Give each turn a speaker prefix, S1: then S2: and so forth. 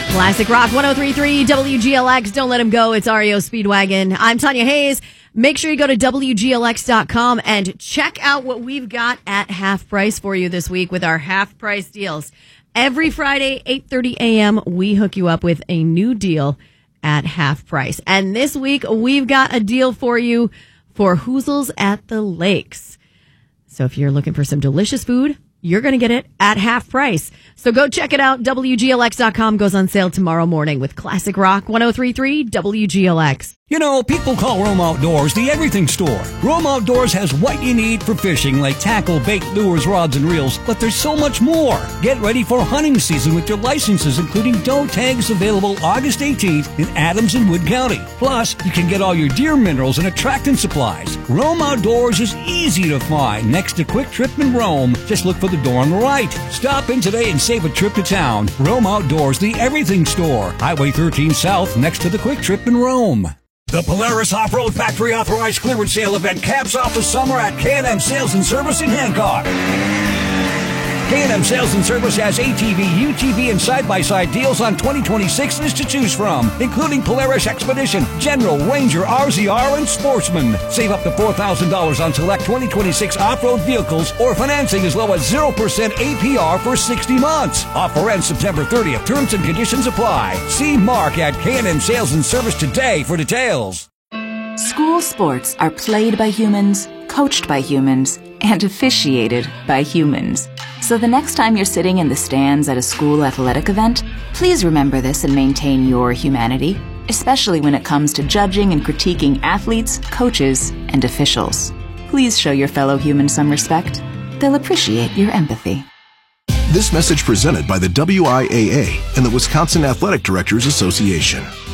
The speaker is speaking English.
S1: Classic Rock 103.3 WGLX. Don't let him go. It's REO Speedwagon. I'm Tanya Hayes. Make sure you go to WGLX.com and check out what we've got at half price for you this week with our half price deals. Every Friday, 8:30 a.m., we hook you up with a new deal at half price. And this week, we've got a deal for you for Hoozles at the Lakes. So if you're looking for some delicious food, you're going to get it at half price. So go check it out. WGLX.com goes on sale tomorrow morning with Classic Rock 103.3 WGLX.
S2: You know, people call Rome Outdoors the everything store. Rome Outdoors has what you need for fishing, like tackle, bait, lures, rods, and reels, but there's so much more. Get ready for hunting season with their licenses, including doe tags, available August 18th in Adams and Wood County. Plus, you can get all your deer minerals and attractant supplies. Rome Outdoors is easy to find next to Quick Trip in Rome. Just look for the door on the right. Stop in today and save a trip to town. Rome Outdoors, the everything store. Highway 13 South, next to the Quick Trip in Rome. The Polaris Off-Road Factory Authorized Clearance Sale event caps off the summer at K&M Sales and Service in Hancock. K&M Sales and Service has ATV, UTV, and side-by-side deals on 2026s to choose from, including Polaris Expedition, General, Ranger, RZR, and Sportsman. Save up to $4,000 on select 2026 off-road vehicles or financing as low as 0% APR for 60 months. Offer ends September 30th. Terms and conditions apply. See Mark at K&M Sales and Service today for details.
S3: School sports are played by humans, coached by humans, and officiated by humans. So the next time you're sitting in the stands at a school athletic event, please remember this and maintain your humanity, especially when it comes to judging and critiquing athletes, coaches, and officials. Please show your fellow humans some respect. They'll appreciate your empathy.
S4: This message presented by the WIAA and the Wisconsin Athletic Directors Association.